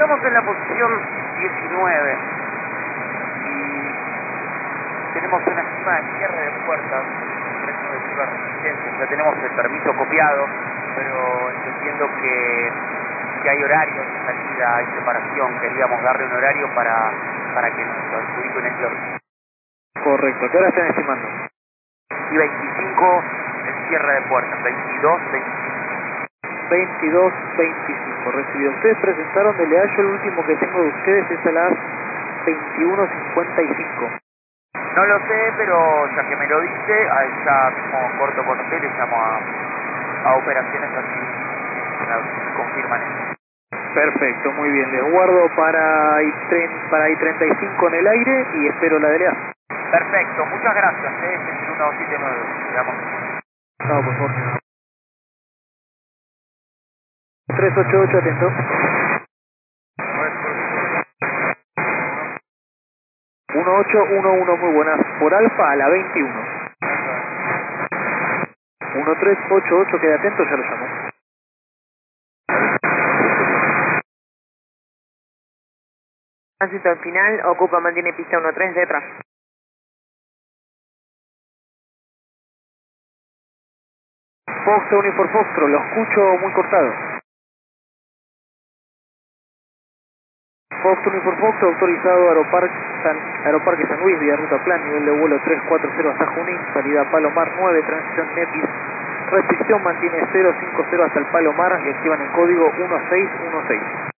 estamos en la posición 19 y tenemos una estima de cierre de puertas, precio de pura resistencia. Ya tenemos el permiso copiado, pero entendiendo que hay horarios de salida, hay separación, queríamos darle un horario para que nos adjudique un slot. Correcto, ¿qué hora están estimando? Y 25 el cierre de puertas, 22, 25. 22, 25, recibido. Ustedes presentaron de Leallo, el último que tengo de ustedes es a las 21:55. No lo sé, pero ya que me lo dice, ya mismo corto con usted, le llamo a operaciones así me confirman eso. Perfecto, muy bien. Les guardo para I-35 en el aire y espero la DLA. Perfecto, muchas gracias. Es el 179, digamos. No, por favor. 388, atento. 1811, muy buenas. Por Alfa a la 21. 1388, quede atento, ya lo llamo. Tránsito al final, ocupa, mantiene pista 13 detrás. Fox, Unifor Foxtro, lo escucho muy cortado. Fox, Unifor Foxtro, autorizado Aeroparque San Luis, vía ruta plan, nivel de vuelo 340 hasta Junín, salida Palomar 9, transición Netis. Restricción mantiene 050 hasta el Palomar y activan el código 1616.